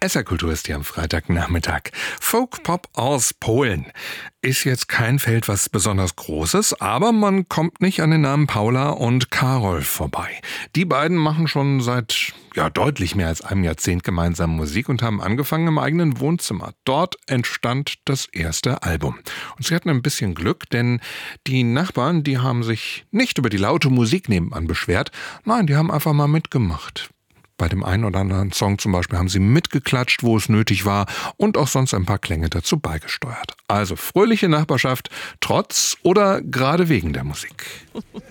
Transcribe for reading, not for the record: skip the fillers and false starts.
SR-Kultur ist hier am Freitagnachmittag. Folk-Pop aus Polen ist jetzt kein Feld, was besonders Großes, aber man kommt nicht an den Namen Paula und Karol vorbei. Die beiden machen schon seit deutlich mehr als einem Jahrzehnt gemeinsam Musik und haben angefangen im eigenen Wohnzimmer. Dort entstand das erste Album. Und sie hatten ein bisschen Glück, denn die Nachbarn, die haben sich nicht über die laute Musik nebenan beschwert. Nein, die haben einfach mal mitgemacht. Bei dem einen oder anderen Song zum Beispiel haben sie mitgeklatscht, wo es nötig war und auch sonst ein paar Klänge dazu beigesteuert. Also fröhliche Nachbarschaft, trotz oder gerade wegen der Musik.